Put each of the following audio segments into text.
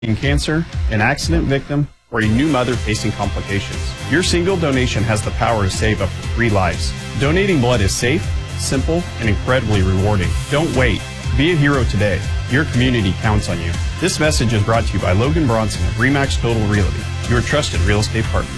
in cancer, an accident victim, or a new mother facing complications. Your single donation has the power to save up to 3 lives. Donating blood is safe, simple, and incredibly rewarding. Don't wait. Be a hero today. Your community counts on you. This message is brought to you by Logan Bronson of RE/MAX Total Realty, your trusted real estate partner.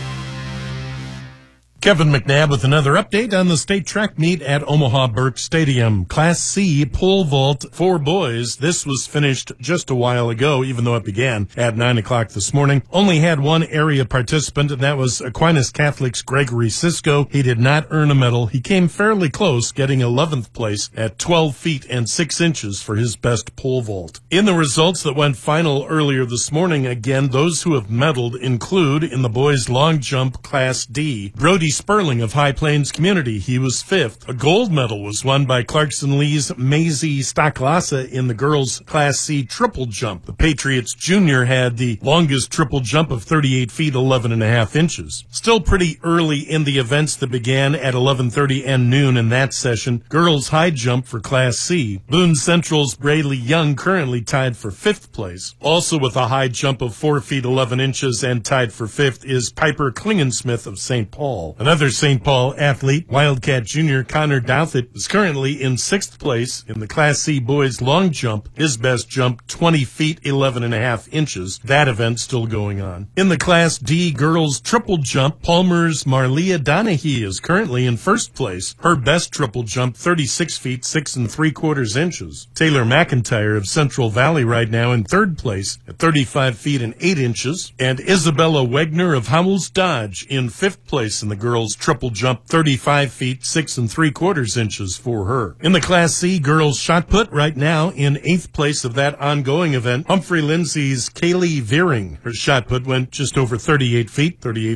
Kevin McNabb with another update on the state track meet at Omaha Burke Stadium. Class C pole vault for boys. This was finished just a while ago, even though it began at 9 o'clock this morning. Only had one area participant, and that was Aquinas Catholic's Gregory Sisko. He did not earn a medal. He came fairly close, getting 11th place at 12 feet and 6 inches for his best pole vault. In the results that went final earlier this morning, again, those who have medaled include, in the boys long jump Class D, Brody Sperling of High Plains Community. He was 5th. A gold medal was won by Clarkson Lee's Maisie Stocklasa in the girls' Class C triple jump. The Patriots Junior had the longest triple jump of 38 feet, 11.5 inches. Still pretty early in the events that began at 11:30 and noon in that session. Girls' high jump for Class C. Boone Central's Braylee Young currently tied for 5th place. Also with a high jump of 4 feet, 11 inches and tied for 5th is Piper Klingensmith of St. Paul. Another St. Paul athlete, Wildcat Junior Connor Douthit, is currently in 6th place in the Class C boys long jump. His best jump, 20 feet, 11.5 inches. That event still going on. In the Class D girls triple jump, Palmer's Marlia Donahue is currently in 1st place. Her best triple jump, 36 feet, 6.75 inches. Taylor McIntyre of Central Valley right now in 3rd place at 35 feet and 8 inches. And Isabella Wegner of Howells Dodge in 5th place in the girls triple jump, 35 feet, 6.75 inches for her. In the Class C girls shot put right now in 8th place of that ongoing event, Humphrey Lindsay's Kaylee Veering. Her shot put went just over 38 feet,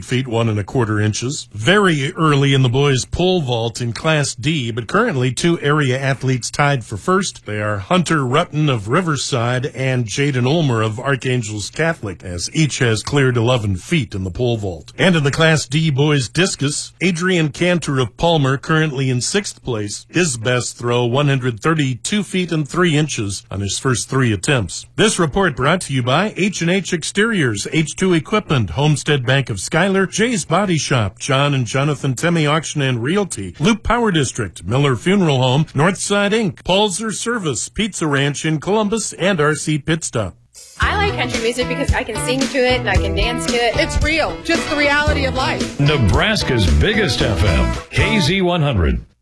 1.25 inches. Very early in the boys pole vault in Class D, but currently 2 area athletes tied for 1st. They are Hunter Rutten of Riverside and Jaden Ulmer of Archangels Catholic, as each has cleared 11 feet in the pole vault. And in the Class D boys discus, Adrian Cantor of Palmer currently in 6th place. His best throw, 132 feet and 3 inches on his first 3 attempts. This report brought to you by H&H Exteriors, H2 Equipment, Homestead Bank of Schuyler, Jay's Body Shop, John and Jonathan Temme Auction and Realty, Loop Power District, Miller Funeral Home, Northside Inc., Paulzer Service, Pizza Ranch in Columbus, and RC Pit Stop. I like country music because I can sing to it and I can dance to it. It's real, just the reality of life. Nebraska's biggest FM, KZ100.